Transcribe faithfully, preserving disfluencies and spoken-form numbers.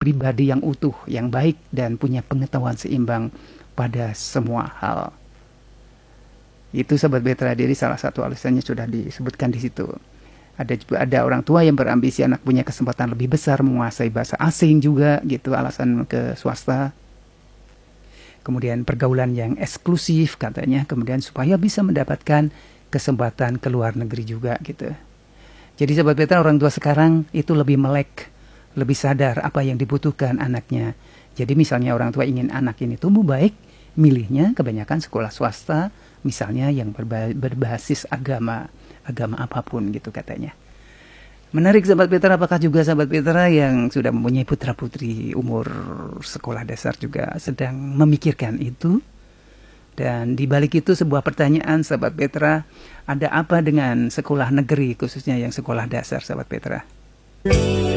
pribadi yang utuh, yang baik, dan punya pengetahuan seimbang pada semua hal. Itu Sobat Petra, jadi salah satu alasannya sudah disebutkan di situ. Ada juga ada orang tua yang berambisi anak punya kesempatan lebih besar menguasai bahasa asing juga gitu, alasan ke swasta. Kemudian pergaulan yang eksklusif katanya, kemudian supaya bisa mendapatkan kesempatan ke luar negeri juga gitu. Jadi Sobat Petra, orang tua sekarang itu lebih melek, lebih sadar apa yang dibutuhkan anaknya. Jadi misalnya orang tua ingin anak ini tumbuh baik, milihnya kebanyakan sekolah swasta, misalnya yang berba- berbasis agama, agama apapun gitu katanya. Menarik Sobat Petra, apakah juga Sobat Petra yang sudah mempunyai putra putri umur sekolah dasar juga sedang memikirkan itu? Dan di balik itu sebuah pertanyaan Sobat Petra, ada apa dengan sekolah negeri khususnya yang sekolah dasar Sobat Petra?